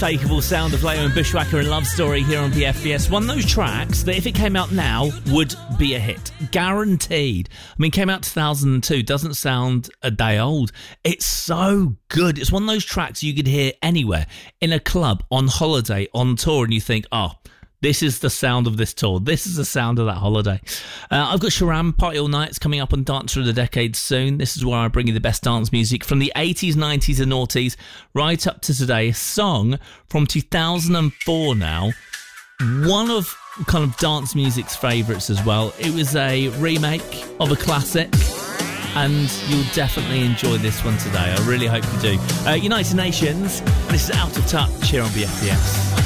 unmistakable sound of Leo and Bushwhacker and Love Story here on BFBS. One of those tracks that if it came out now would be a hit. Guaranteed. I mean, came out 2002, doesn't sound a day old. It's so good. It's one of those tracks you could hear anywhere, in a club, on holiday, on tour, and you think, oh, this is the sound of this tour. This is the sound of that holiday. I've got Sharam Party All Nights coming up on Dancer of the Decade soon. This is where I bring you the best dance music from the 80s, 90s and noughties right up to today. A song from 2004 now. One of kind of dance music's favourites as well. It was a remake of a classic, and you'll definitely enjoy this one today. I really hope you do. United Nations, this is Out of Touch here on BFBS.